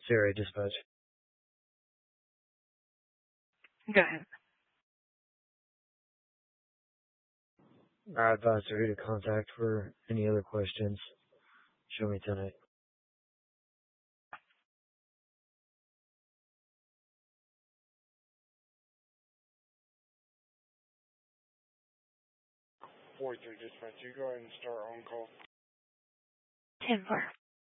Sarah, dispatch. Go ahead. I advise her who to contact for any other questions. Show me tonight. Dispatch, you go ahead and start on call. 10-4.